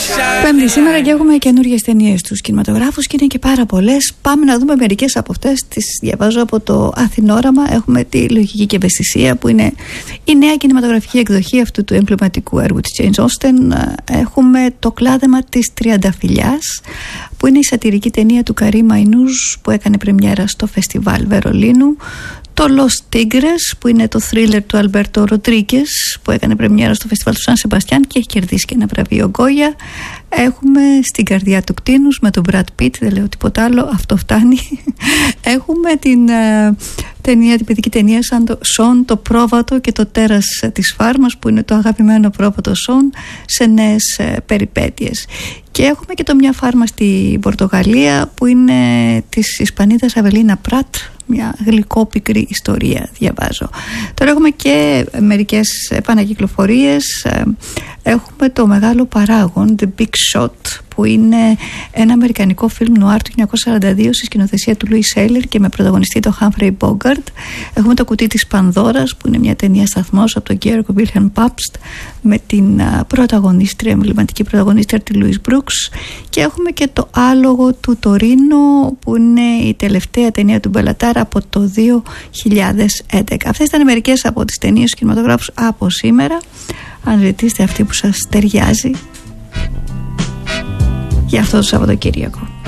Πέμπτη σήμερα και έχουμε καινούριες ταινίες στους κινηματογράφους και είναι και πάρα πολλές. Πάμε να δούμε μερικές από αυτές. Τις διαβάζω από το Αθηνόραμα. Έχουμε τη Λογική και Ευαισθησία, που είναι η νέα κινηματογραφική εκδοχή αυτού του εμβληματικού έργου της Jane Austen. Έχουμε το Κλάδεμα της Τριανταφυλλιάς, που είναι η σατιρική ταινία του Καρίμ Μαϊνούζ, που έκανε πρεμιέρα στο Φεστιβάλ Βερολίνου. Το Los Tigres, που είναι το θρίλερ του Αλμπέρτο Ροντρίγκες, που έκανε πρεμιέρα στο Φεστιβάλ του Σαν Σεμπαστιάν και έχει κερδίσει και ένα βραβείο Γκόγια. Έχουμε Στην καρδιά του κτήνους με τον Brad Pitt, δεν λέω τίποτα άλλο, αυτό φτάνει. Έχουμε την παιδική ταινία σαν το Σον, το πρόβατο και το τέρας της φάρμας, που είναι το αγαπημένο πρόβατο Σον σε νέες περιπέτειες. Και έχουμε και το Μια φάρμα στη Πορτογαλία, που είναι της Ισπανίδας Αβελίνα Πράτ, μια γλυκόπικρη ιστορία, διαβάζω. Τώρα έχουμε και μερικές επανακυκλοφορίες. Έχουμε το Μεγάλο Παράγον, The Big Shot, που είναι ένα αμερικανικό φιλμ νουάρ του 1942 στη σκηνοθεσία του Λουίς Έιλερ και με πρωταγωνιστή τον Χάμφρεϊ Μπόγκαρντ. Έχουμε το Κουτί της Πανδώρας, που είναι μια ταινία σταθμός από τον Γκέργο Βίλχελμ Πάπστ, με την πρωταγωνίστρια, εμβληματική πρωταγωνίστρια τη Λουίς Μπρούξ. Και έχουμε και το Άλογο του Τωρίνο, που είναι η τελευταία ταινία του Μπελατάρα από το 2011. Αυτές ήταν μερικές από τις ταινίες του κινηματογράφου από σήμερα. Αν ζητήσετε αυτή που σας ταιριάζει για αυτό το Σαββατοκύριακο.